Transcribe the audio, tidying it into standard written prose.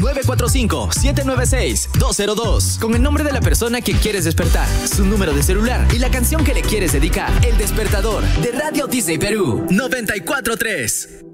945-796-202 con el nombre de la persona que quieres despertar, su número de celular y la canción que le quieres dedicar. El despertador de Radio Disney Perú 94.3.